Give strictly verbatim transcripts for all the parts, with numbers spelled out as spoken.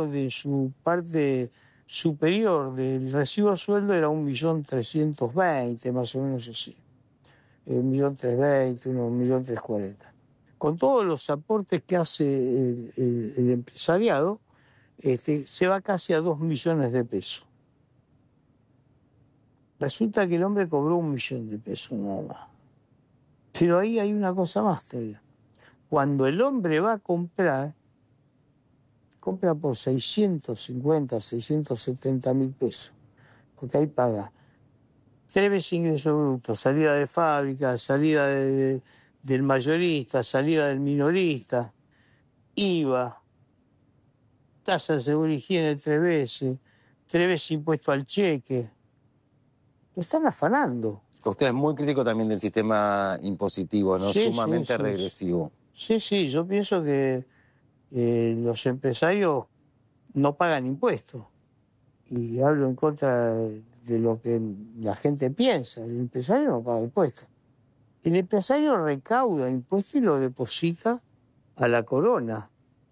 salario de su parte superior del recibo de sueldo era un millón trescientos veinte, más o menos así. Un millón trescientos veinte, un millón trescientos cuarenta. Con todos los aportes que hace el, el, el empresariado, este, se va casi a dos millones de pesos. Resulta que el hombre cobró un millón de pesos nada más. Pero ahí hay una cosa más todavía. Cuando el hombre va a comprar, compra por seiscientos cincuenta, seiscientos setenta mil pesos. Porque ahí paga tres veces ingreso bruto, salida de fábrica, salida de, de, del mayorista, salida del minorista, I V A, tasa de seguridad y higiene tres veces, tres veces impuesto al cheque. Lo están afanando. Usted es muy crítico también del sistema impositivo, ¿no? Sí, Sumamente sí, sí, regresivo. Sí, sí, yo pienso que eh, los empresarios no pagan impuestos. Y hablo en contra de lo que la gente piensa. El empresario no paga impuestos. El empresario recauda impuestos y lo deposita a la corona.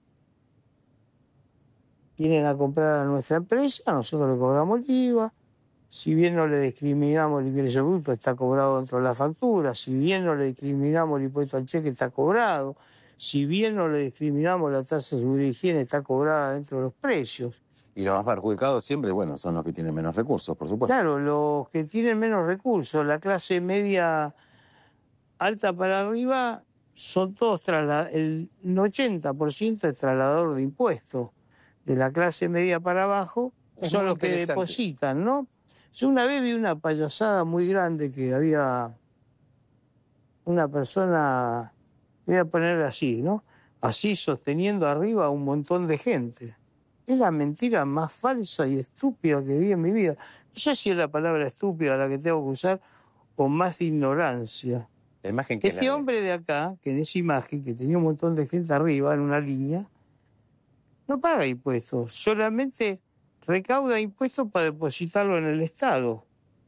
Vienen a comprar a nuestra empresa, nosotros le cobramos el I V A. Si bien no le discriminamos el ingreso bruto, está cobrado dentro de la factura. Si bien no le discriminamos el impuesto al cheque, está cobrado. Si bien no le discriminamos la tasa de seguridad y higiene, está cobrada dentro de los precios. Y los más perjudicados siempre, bueno, son los que tienen menos recursos, por supuesto. Claro, los que tienen menos recursos, la clase media alta para arriba, son todos trasladados. El ochenta por ciento es trasladador de impuestos. De la clase media para abajo son los que depositan, ¿no? Yo una vez vi una payasada muy grande que había una persona, voy a poner así, ¿no? Así sosteniendo arriba a un montón de gente. Es la mentira más falsa y estúpida que vi en mi vida. No sé si es la palabra estúpida la que tengo que usar o más ignorancia. La imagen que este la hombre de acá, que en esa imagen, que tenía un montón de gente arriba en una línea, no paga impuestos, solamente recauda impuestos para depositarlo en el Estado.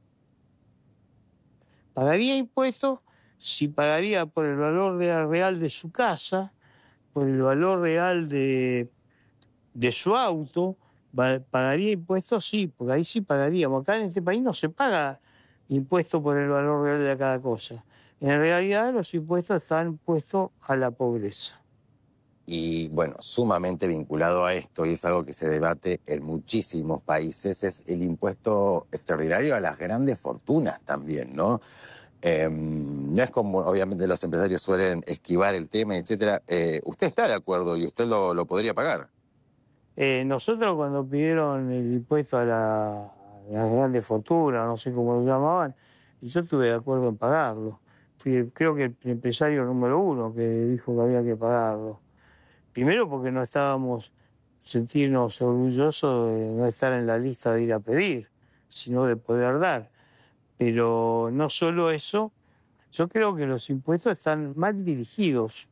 Pagaría impuestos si pagaría por el valor real de su casa, por el valor real de, de su auto, pagaría impuestos, sí, porque ahí sí pagaríamos. Acá en este país no se paga impuesto por el valor real de cada cosa. En realidad los impuestos están puestos a la pobreza. Y bueno, sumamente vinculado a esto, y es algo que se debate en muchísimos países, es el impuesto extraordinario a las grandes fortunas también, ¿no? Eh, no es como, obviamente, los empresarios suelen esquivar el tema, etcétera. Eh, ¿Usted está de acuerdo y usted lo, lo podría pagar? Eh, nosotros cuando pidieron el impuesto a, la, a las grandes fortunas, no sé cómo lo llamaban, y yo estuve de acuerdo en pagarlo. Fui, creo que el empresario número uno que dijo que había que pagarlo. Primero porque no estábamos, sentirnos orgullosos de no estar en la lista de ir a pedir, sino de poder dar. Pero no solo eso, yo creo que los impuestos están mal dirigidos.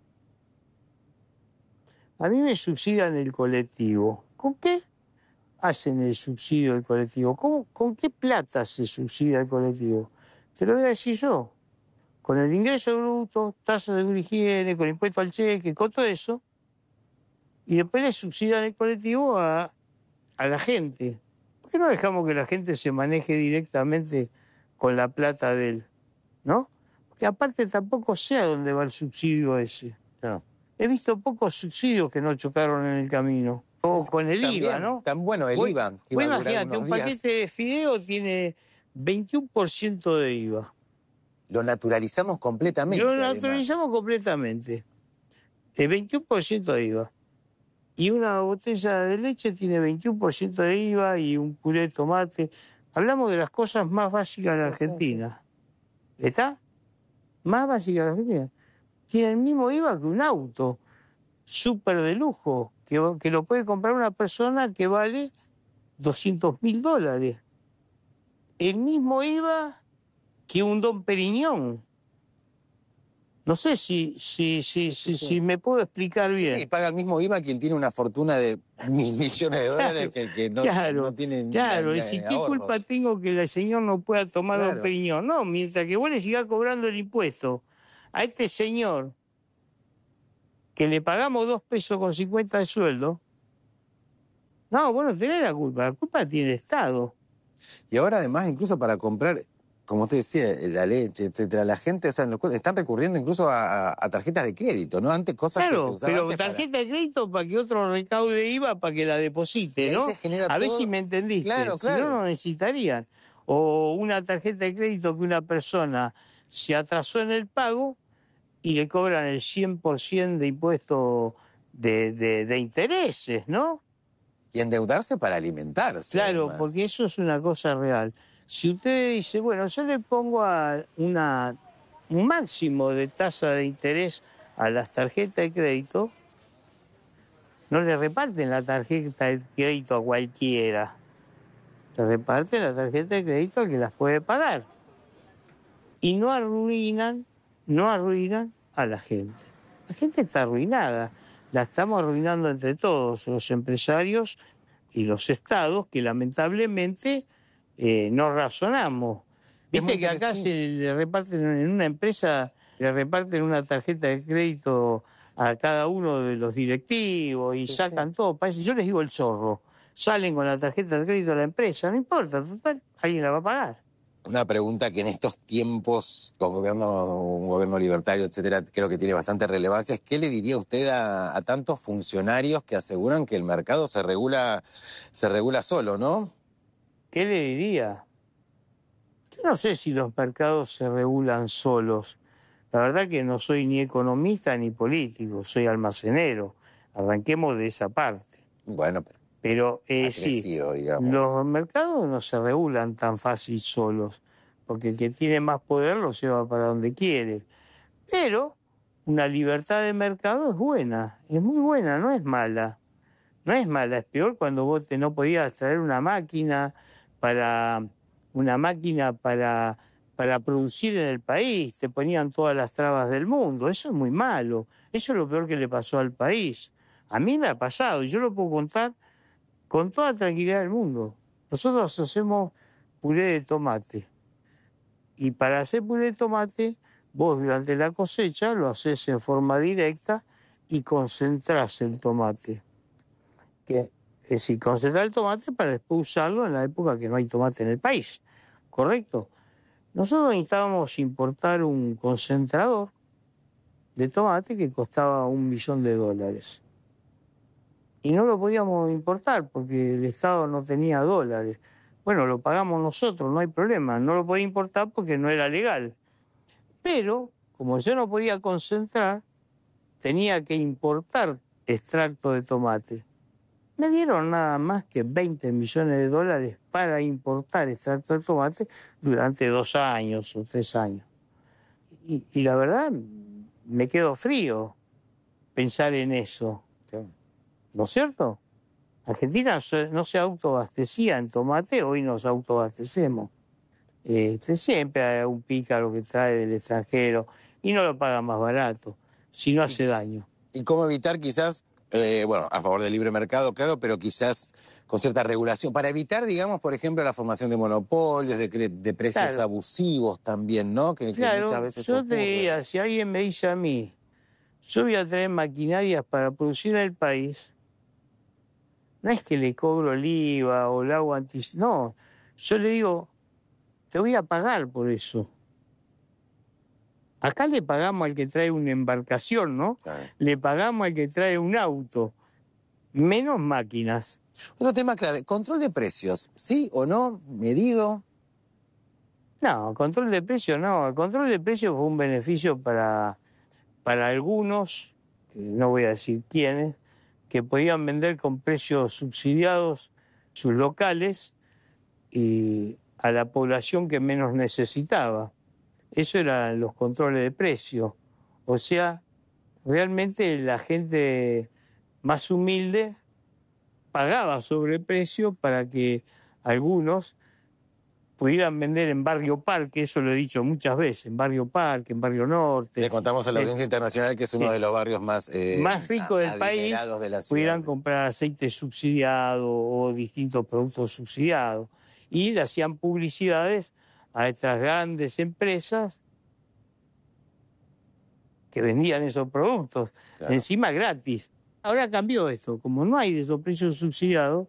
A mí me subsidian el colectivo. ¿Con qué hacen el subsidio del colectivo? ¿Cómo, ¿Con qué plata se subsidia el colectivo? Te lo voy a decir yo. Con el ingreso bruto, tasa de higiene, con impuesto al cheque, con todo eso. Y después le subsidian el colectivo a, a la gente. ¿Por qué no dejamos que la gente se maneje directamente con la plata de él? ¿No? Porque aparte tampoco sé a dónde va el subsidio ese. No. He visto pocos subsidios que no chocaron en el camino. O con el También, I V A, ¿no? Tan bueno el Vos, I V A. vos imagínate, un días. paquete de fideo tiene veintiuno por ciento de I V A. Lo naturalizamos completamente. Lo naturalizamos además. completamente. El veintiuno por ciento de I V A. Y una botella de leche tiene veintiuno por ciento de I V A y un puré de tomate. Hablamos de las cosas más básicas de la Sí, Argentina. Sí, sí. ¿Está? Más básicas de la Argentina. Tiene el mismo I V A que un auto súper de lujo, que, que lo puede comprar una persona que vale doscientos mil dólares. El mismo I V A que un Don Periñón. No sé si, si, si, si, sí. si me puedo explicar bien. Sí, paga el mismo I V A quien tiene una fortuna de mil millones de dólares claro, que el que no, claro, no tiene Claro, ni, y ni si qué ahorros. culpa tengo que el señor no pueda tomar Claro. Don Periñón. No, mientras que vos le sigas cobrando el impuesto a este señor que le pagamos dos pesos con cincuenta de sueldo, No, vos no tenés la culpa, la culpa tiene el Estado. Y ahora además incluso para comprar, como usted decía, la leche, etcétera, la gente, o sea, están recurriendo incluso a, a tarjetas de crédito, ¿no? Antes cosas que se Claro, usaban pero antes tarjeta para... de crédito para que otro recaude I V A para que la Y deposite, ahí se ¿no? genera A ver si todo... me entendiste. Claro, Si no, claro. no necesitarían. O una tarjeta de crédito que una persona se atrasó en el pago y le cobran el cien por ciento de impuesto de, de, de intereses, ¿no? Y endeudarse para alimentarse, Claro, porque además. eso es una cosa real. Si usted dice, bueno, yo le pongo a una, un máximo de tasa de interés a las tarjetas de crédito, no le reparten la tarjeta de crédito a cualquiera. Le reparten la tarjeta de crédito al que las puede pagar. Y no arruinan, no arruinan a la gente. La gente está arruinada. La estamos arruinando entre todos, los empresarios y los estados, que lamentablemente eh, no razonamos. Es muy Viste que acá se interesante. le reparten en una empresa, le reparten una tarjeta de crédito a cada uno de los directivos y Sí, sí. sacan todo. Parece, yo les digo el zorro. Salen con la tarjeta de crédito a la empresa, no importa, total, alguien la va a pagar. Una pregunta que en estos tiempos, con gobierno, un gobierno libertario, etcétera, creo que tiene bastante relevancia, es ¿qué le diría usted a, a tantos funcionarios que aseguran que el mercado se regula, se regula solo, ¿no? ¿Qué le diría? Yo no sé si los mercados se regulan solos. La verdad que no soy ni economista ni político, soy almacenero. Arranquemos de esa parte. Bueno, pero Pero ha eh, sí, crecido, digamos. los mercados no se regulan tan fácil solos, porque el que tiene más poder lo lleva para donde quiere. Pero una libertad de mercado es buena, es muy buena, no es mala. No es mala, es peor cuando vos te no podías traer una máquina para una máquina para, para producir en el país, te ponían todas las trabas del mundo. Eso es muy malo. Eso es lo peor que le pasó al país. A mí me ha pasado y yo lo puedo contar con toda tranquilidad del mundo. Nosotros hacemos puré de tomate. Y para hacer puré de tomate, vos durante la cosecha lo haces en forma directa y concentrás el tomate. Que es decir, concentrar el tomate para después usarlo en la época que no hay tomate en el país. ¿Correcto? Nosotros necesitábamos importar un concentrador de tomate que costaba un millón de dólares. Y no lo podíamos importar porque el Estado no tenía dólares. Bueno, lo pagamos nosotros, no hay problema. No lo podía importar porque no era legal. Pero, como yo no podía concentrar, tenía que importar extracto de tomate. Me dieron nada más que veinte millones de dólares para importar extracto de tomate durante dos años o tres años. Y, y la verdad, me quedo frío pensar en eso. Sí. ¿No es cierto? Argentina no se autoabastecía en tomate, hoy nos autoabastecemos. Este, siempre hay un pícaro que trae del extranjero y no lo paga más barato, si no hace daño. ¿Y cómo evitar quizás, eh, bueno, a favor del libre mercado, claro, pero quizás con cierta regulación, para evitar, digamos, por ejemplo, la formación de monopolios, de, de precios Claro. abusivos también, ¿no? Que, que Claro, muchas veces yo ocurre. te diría, si alguien me dice a mí, yo voy a traer maquinarias para producir en el país, no es que le cobro el I V A o le hago antes, no, yo le digo, te voy a pagar por eso. Acá le pagamos al que trae una embarcación, ¿no? Claro. Le pagamos al que trae un auto, menos máquinas. Otro tema clave, control de precios, ¿sí o no? Medido. No, control de precios no, el control de precios fue un beneficio para, para algunos, no voy a decir quiénes, que podían vender con precios subsidiados sus locales y a la población que menos necesitaba. Eso eran los controles de precio. O sea, realmente la gente más humilde pagaba sobreprecio para que algunos pudieran vender en Barrio Parque, eso lo he dicho muchas veces, en Barrio Parque, en Barrio Norte. Le contamos a la audiencia internacional que es uno sí. de los barrios más, eh, más ricos del país, de la pudieran comprar aceite subsidiado o distintos productos subsidiados. Y le hacían publicidades a estas grandes empresas que vendían esos productos, claro. Encima gratis. Ahora cambió esto, como no hay de esos precios subsidiados,